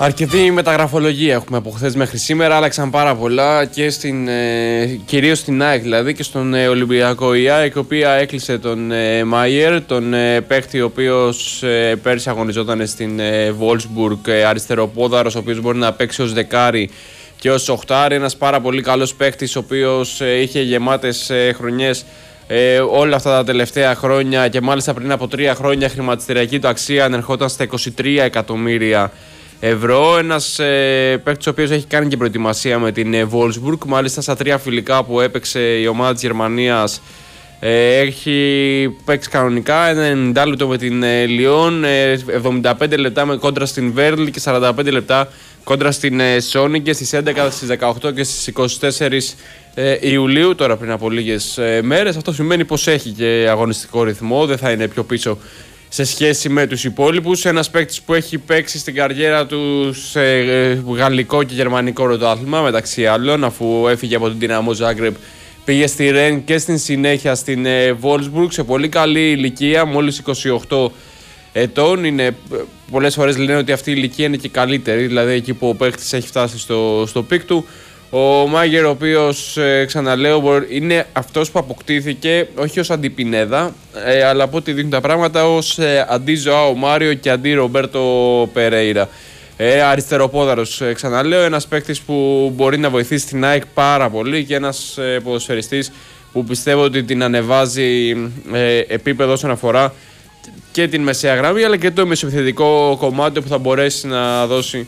Αρκετή μεταγραφολογία έχουμε από χθες μέχρι σήμερα. Άλλαξαν πάρα πολλά και κυρίως στην ΑΕΚ δηλαδή και στον Ολυμπιακό. Η ΑΕΚ, η οποία έκλεισε τον Μάιερ, τον παίχτη ο οποίος πέρσι αγωνιζόταν στην Wolfsburg, αριστεροπόδαρος, ο οποίος μπορεί να παίξει ως δεκάρι και ως οχτάρι. Ένας πάρα πολύ καλός παίχτης, ο οποίος είχε γεμάτες χρονιές όλα αυτά τα τελευταία χρόνια και μάλιστα πριν από 3 χρόνια χρηματιστηριακή του αξία ανερχόταν στα 23 εκατομμύρια ευρώ. Ένας παίκτης ο οποίος έχει κάνει και προετοιμασία με την Wolfsburg. Μάλιστα στα 3 φιλικά που έπαιξε η ομάδα της Γερμανίας έχει παίξει κανονικά. Ένα 90 λεπτό με την Lyon, 75 λεπτά κόντρα στην Βέρλι και 45 λεπτά κόντρα στην Σόνιγκε στις 11, στις 18 και στις 24 Ιουλίου, τώρα πριν από λίγες μέρες. Αυτό σημαίνει πως έχει και αγωνιστικό ρυθμό, δεν θα είναι πιο πίσω σε σχέση με τους υπόλοιπους. Ένας παίκτης που έχει παίξει στην καριέρα του σε γαλλικό και γερμανικό πρωτάθλημα μεταξύ άλλων, αφού έφυγε από την Dinamo Zagreb, πήγε στη Rennes και στην συνέχεια στην Wolfsburg σε πολύ καλή ηλικία, μόλις 28 ετών. Πολλές φορές λένε ότι αυτή η ηλικία είναι και καλύτερη, δηλαδή εκεί που ο παίκτης έχει φτάσει στο πικ του. Ο Μάγερ, ο οποίος ξαναλέω είναι αυτός που αποκτήθηκε όχι ως αντιπινέδα, αλλά από ό,τι δείχνουν τα πράγματα ως αντί Ζωάο Μάριο και αντί Ρομπέρτο Περέιρα. Αριστεροπόδαρος, ξαναλέω, ένας παίκτης που μπορεί να βοηθήσει την ΑΕΚ πάρα πολύ και ένας ποδοσφαιριστής που πιστεύω ότι την ανεβάζει επίπεδο όσον αφορά και την μεσαία γραμμή, αλλά και το μεσοεπιθετικό κομμάτι που θα μπορέσει να δώσει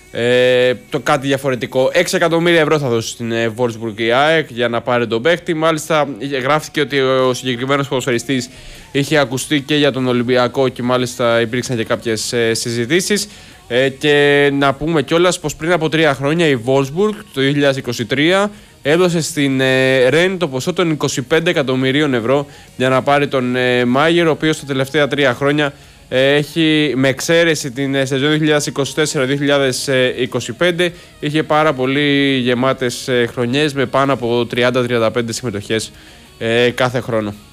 το κάτι διαφορετικό. 6 εκατομμύρια ευρώ θα δώσει στην Wolfsburg η ΑΕΚ για να πάρει τον παίκτη. Μάλιστα γράφτηκε ότι ο συγκεκριμένος ποδοσφαιριστής είχε ακουστεί και για τον Ολυμπιακό και μάλιστα υπήρξαν και κάποιες συζητήσεις. Και να πούμε κιόλας πως πριν από 3 χρόνια η Wolfsburg το 2023 έδωσε στην Rennes το ποσό των 25 εκατομμυρίων ευρώ για να πάρει τον Μάγερ, ο οποίος τα τελευταία 3 χρόνια έχει, με εξαίρεση την σεζόν 2024-2025, είχε πάρα πολύ γεμάτες χρονιές με πάνω από 30-35 συμμετοχές κάθε χρόνο.